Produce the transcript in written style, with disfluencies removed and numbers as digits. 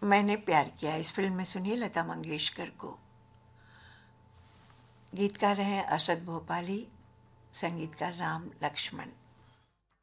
मैंने प्यार किया इस फिल्म में सुनिए लता मंगेशकर को। गीतकार हैं असद भोपाली, संगीतकार राम लक्ष्मण।